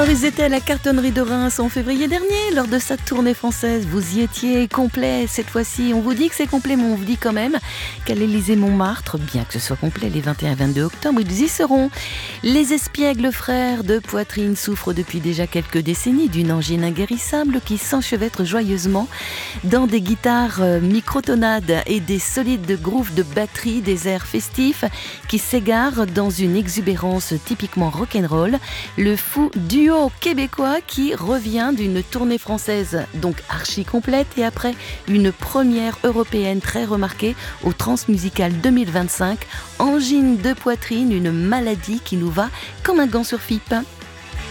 Alors ils étaient à la cartonnerie de Reims en février dernier lors de sa tournée française. Vous y étiez complet cette fois-ci. On vous dit que c'est complet, mais on vous dit quand même qu'à l'Élysée-Montmartre, bien que ce soit complet les 21 et 22 octobre, ils y seront. Les Espiègles frères de Poitrine souffrent depuis déjà quelques décennies d'une angine inguérissable qui s'enchevêtre joyeusement dans des guitares microtonades et des solides grooves de batterie, des airs festifs qui s'égarent dans une exubérance typiquement rock'n'roll. Le fou duo québécois qui revient d'une tournée française donc archi complète et après une première européenne très remarquée au Transmusical 2025. Angine de poitrine, une maladie qui nous va comme un gant sur FIP.